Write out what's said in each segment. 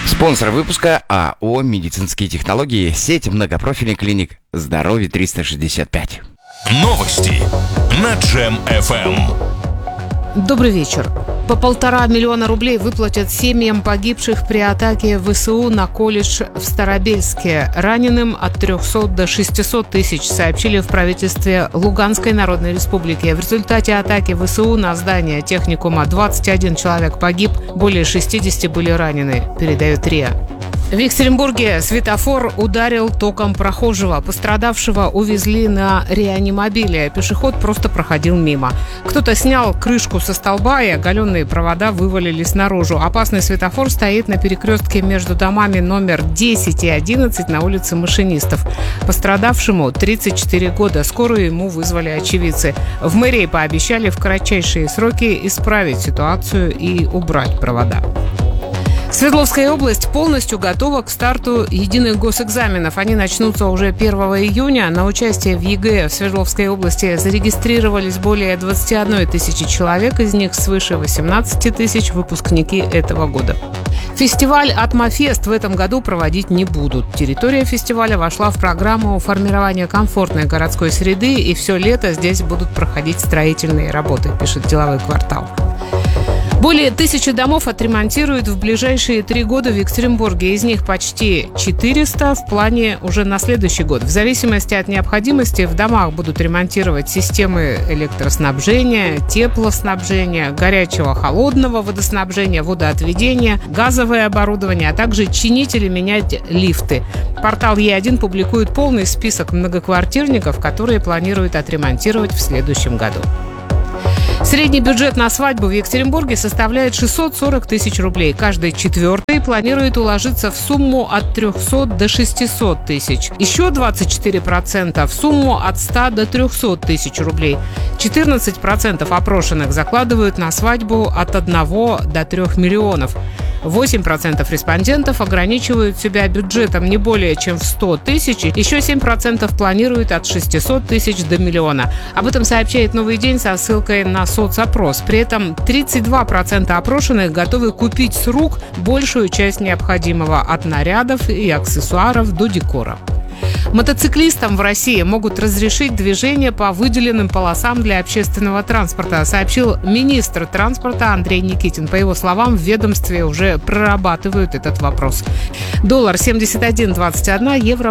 Спонсор выпуска АО «Медицинские технологии», сеть многопрофильных клиник «Здоровье 365». Новости на Джем FM. Добрый вечер. По 1,5 миллиона рублей выплатят семьям погибших при атаке ВСУ на колледж в Старобельске. Раненым от 300 до 600 тысяч, сообщили в правительстве Луганской Народной Республики. В результате атаки ВСУ на здание техникума 21 человек погиб, более 60 были ранены, передает РИА. В Екатеринбурге светофор ударил током прохожего. Пострадавшего увезли на реанимобиле. Пешеход просто проходил мимо. Кто-то снял крышку со столба, и оголенные провода вывалились наружу. Опасный светофор стоит на перекрестке между домами номер 10 и 11 на улице Машинистов. Пострадавшему 34 года. Скорую ему вызвали очевидцы. В мэрии пообещали в кратчайшие сроки исправить ситуацию и убрать провода. Свердловская область полностью готова к старту единых госэкзаменов. Они начнутся уже 1 июня. На участие в ЕГЭ в Свердловской области зарегистрировались более 21 тысячи человек, из них свыше 18 тысяч выпускники этого года. Фестиваль «Атмофест» в этом году проводить не будут. Территория фестиваля вошла в программу формирования комфортной городской среды, и все лето здесь будут проходить строительные работы, пишет «Деловой квартал». Более 1000 домов отремонтируют в ближайшие 3 года в Екатеринбурге. Из них почти 400 в плане уже на следующий год. В зависимости от необходимости в домах будут ремонтировать системы электроснабжения, теплоснабжения, горячего, холодного водоснабжения, водоотведения, газовое оборудование, а также чинить или менять лифты. Портал Е1 публикует полный список многоквартирников, которые планируют отремонтировать в следующем году. Средний бюджет на свадьбу в Екатеринбурге составляет 640 тысяч рублей. Каждый четвертый планирует уложиться в сумму от 300 до 600 тысяч. Еще 24% в сумму от 100 до 300 тысяч рублей. 14% опрошенных закладывают на свадьбу от 1 до 3 миллионов. 8% респондентов ограничивают себя бюджетом не более чем в 100 тысяч. Еще 7% планируют от 600 тысяч до миллиона. Об этом сообщает «Новый день» со ссылкой на соцопрос. При этом 32% опрошенных готовы купить с рук большую часть необходимого от нарядов и аксессуаров до декора. Мотоциклистам в России могут разрешить движение по выделенным полосам для общественного транспорта, сообщил министр транспорта Андрей Никитин. По его словам, в ведомстве уже прорабатывают этот вопрос. Доллар 71.21, евро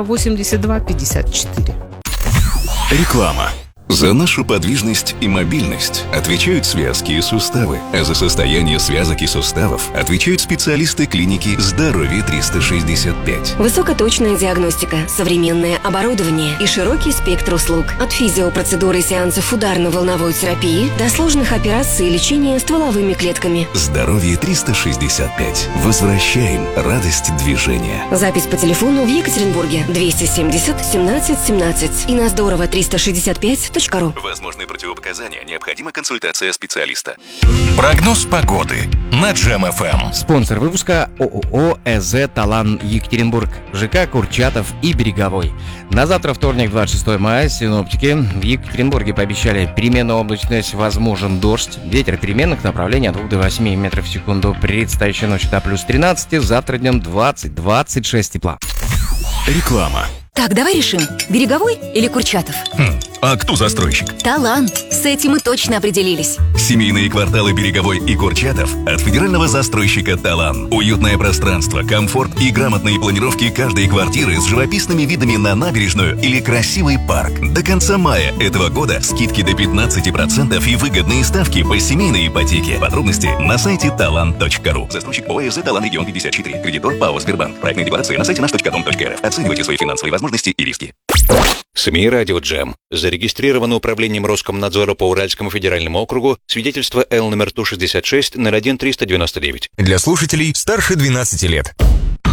82.54. Реклама. За нашу подвижность и мобильность отвечают связки и суставы, а за состояние связок и суставов отвечают специалисты клиники «Здоровье 365». Высокоточная диагностика, современное оборудование и широкий спектр услуг. От физиопроцедуры и сеансов ударно-волновой терапии до сложных операций и лечения стволовыми клетками. «Здоровье 365». Возвращаем радость движения. Запись по телефону в Екатеринбурге 270 17 17 и на здорово 365. Возможны противопоказания. Необходима консультация специалиста. Прогноз погоды на Джем FM. Спонсор выпуска ООО «ЭЗ Талан Екатеринбург», ЖК Курчатов и Береговой. На завтра, вторник, 26 мая, синоптики в Екатеринбурге пообещали переменную облачность, возможен дождь. Ветер переменных направлений от 2 до 8 метров в секунду. Предстоящая ночь до плюс 13, завтра днем 20-26 тепла. Реклама. Так, давай решим, Береговой или Курчатов? А кто застройщик? Талант. С этим мы точно определились. Семейные кварталы Береговой и Курчатов от федерального застройщика «Талан». Уютное пространство, комфорт и грамотные планировки каждой квартиры с живописными видами на набережную или красивый парк. До конца мая этого года скидки до 15% и выгодные ставки по семейной ипотеке. Подробности на сайте talan.ru. Застройщик ОАЭ «Талан Регион 54». Кредитор ПАО «Сбербанк». Проектные декларации на сайте nаш.com.rf. Оценивайте свои финансовые возможности и риски. СМИ «Радио Джем». Зарегистрировано управлением Роскомнадзора по Уральскому федеральному округу свидетельство Л номер Ту-66 01-399. Для слушателей старше 12 лет.